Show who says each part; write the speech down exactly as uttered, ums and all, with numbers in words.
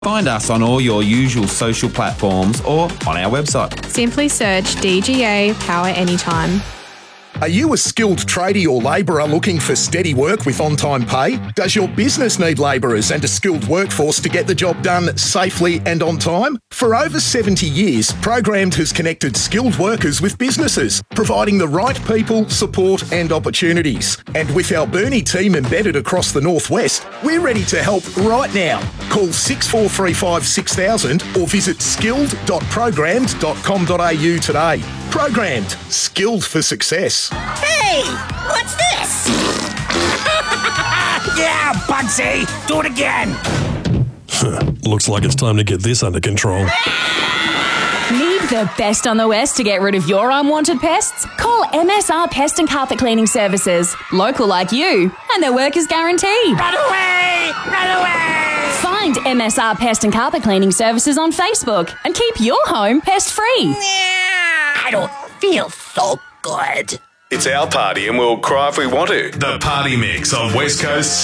Speaker 1: Find us on all your usual social platforms or on our website.
Speaker 2: Simply search D G A Power Anytime.
Speaker 3: Are you a skilled tradie or labourer looking for steady work with on-time pay? Does your business need labourers and a skilled workforce to get the job done safely and on time? For over seventy years, Programmed has connected skilled workers with businesses, providing the right people, support and opportunities. And with our Burnie team embedded across the Northwest, we're ready to help right now. Call six four three five six thousand or visit skilled dot programmed dot com dot a u today. Programmed. Skilled for success.
Speaker 4: Hey! What's this? Yeah, Bugsy! Do it again!
Speaker 5: Looks like it's time to get this under control.
Speaker 6: Need the best on the West to get rid of your unwanted pests? Call M S R Pest and Carpet Cleaning Services. Local like you, and their work is guaranteed.
Speaker 4: Run away! Run away!
Speaker 6: Find M S R Pest and Carpet Cleaning Services on Facebook and keep your home pest-free.
Speaker 4: Yeah, I don't feel so good.
Speaker 7: It's our party and we'll cry if we want to. The Party Mix on West Coast